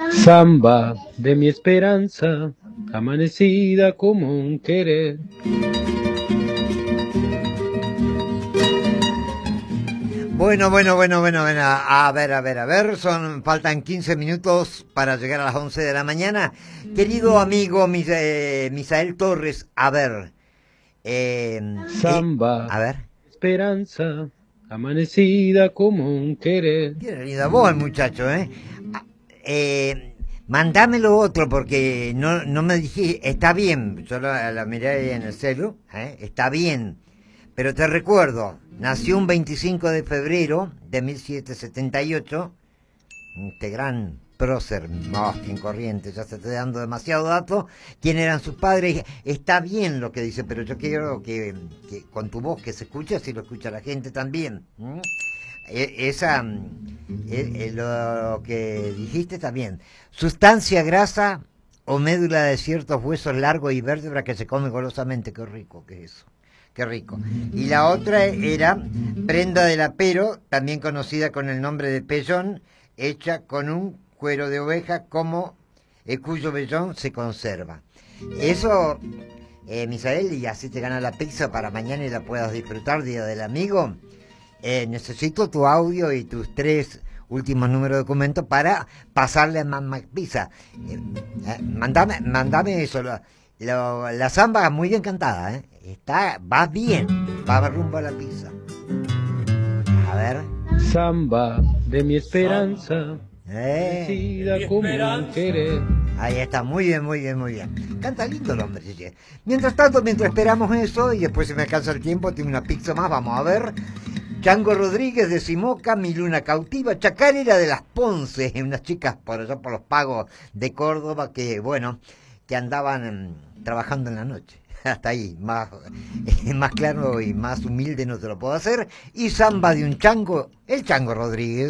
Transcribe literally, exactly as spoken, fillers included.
Samba de mi esperanza, amanecida como un querer. Bueno, bueno, bueno, bueno, bueno, a ver, a ver, a ver, son, faltan quince minutos para llegar a las once de la mañana. Querido amigo Mis- eh, Misael Torres, a ver, eh, eh, Samba, a ver, esperanza, amanecida como un querer. tiene linda voz el muchacho, ¿eh? Ah, eh, mandame lo otro porque no, no me dije, está bien, yo la, la miré ahí en el celu, ¿eh? Está bien. Pero te recuerdo, nació un veinticinco de febrero de mil setecientos setenta y ocho, este gran prócer, Austin Corrientes, ya se estoy dando demasiado dato, quién eran sus padres, está bien lo que dice, pero yo quiero que, que con tu voz que se escuche, así lo escucha la gente también. ¿Mm? E- esa, e- e- lo que dijiste también, sustancia grasa o médula de ciertos huesos largos y vértebras que se come golosamente, qué rico que es eso. Qué rico. Y la otra era prenda del apero, también conocida con el nombre de pellón, hecha con un cuero de oveja como eh, cuyo vellón se conserva. Eso, eh, Misael, y así te gana la pizza para mañana y la puedas disfrutar, Día del Amigo. Eh, necesito tu audio y tus tres últimos números de documento para pasarle a Mamá Pizza. Eh, eh, mandame, mandame eso. Lo, lo- la samba muy bien cantada, ¿eh? Está, va bien, va rumbo a la pizza. A ver. Samba de mi esperanza, Eh, amanecida como un querer. ahí está, muy bien, muy bien, muy bien. Canta lindo el hombre, sí. Mientras tanto, mientras esperamos eso, y después se me alcanza el tiempo, tengo una pizza más, vamos a ver. Chango Rodríguez de Simoca, Mi Luna Cautiva, Chacarera de las Ponce, unas chicas por allá por los pagos de Córdoba que, bueno, que andaban mm, trabajando en la noche. Hasta ahí, más, más claro y más humilde no te lo puedo hacer. Y Samba de un Chango, el Chango Rodríguez.